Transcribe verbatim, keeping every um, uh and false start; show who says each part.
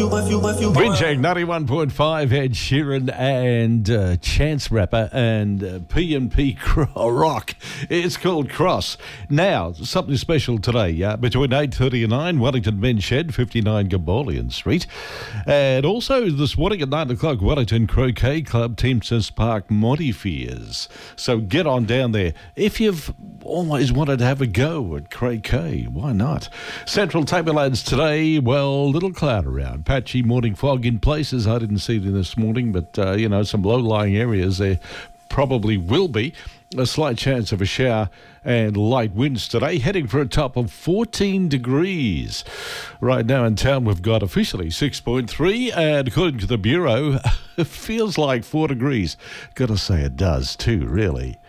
Speaker 1: Winchang ninety-one point five, Ed Sheeran and uh, Chance Rapper and uh, P and P Rock. It's called Cross. Now, something special today. Uh, between eight thirty and nine, Wellington Men's Shed, fifty-nine Gabolian Street. And also this morning at nine o'clock, Wellington Croquet Club, Teamsters Park, Montefiores. So get on down there. If you've always wanted to have a go at croquet, why not? Central Tablelands today, well, little cloud around. Patchy morning fog in places. I didn't see it this morning, but, uh, you know, some low-lying areas there probably will be. A slight chance of a shower and light winds today, heading for a top of fourteen degrees. Right now in town, we've got officially six point three, and according to the Bureau, it feels like four degrees. Got to say it does too, really.